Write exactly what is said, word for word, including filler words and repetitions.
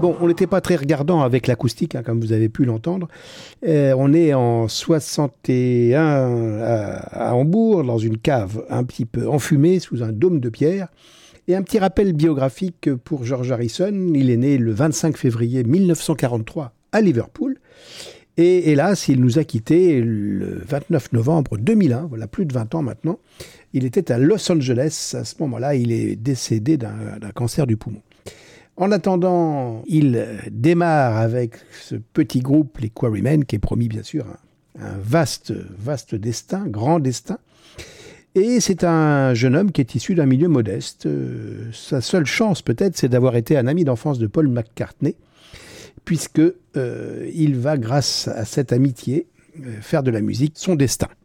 Bon, on n'était pas très regardant avec l'acoustique, hein, comme vous avez pu l'entendre. Euh, on est en soixante et un à, à Hambourg, dans une cave un petit peu enfumée, sous un dôme de pierre. Et un petit rappel biographique pour George Harrison. Il est né le vingt-cinq février mille neuf cent quarante-trois à Liverpool. Et hélas, il nous a quittés le vingt-neuf novembre deux mille un, voilà plus de vingt ans maintenant. Il était à Los Angeles. À ce moment-là, il est décédé d'un, d'un cancer du poumon. En attendant, il démarre avec ce petit groupe, les Quarrymen, qui est promis bien sûr un, un vaste, vaste destin, grand destin. Et c'est un jeune homme qui est issu d'un milieu modeste. Euh, sa seule chance peut-être, c'est d'avoir été un ami d'enfance de Paul McCartney, puisque euh, il va, grâce à cette amitié, euh, faire de la musique son destin.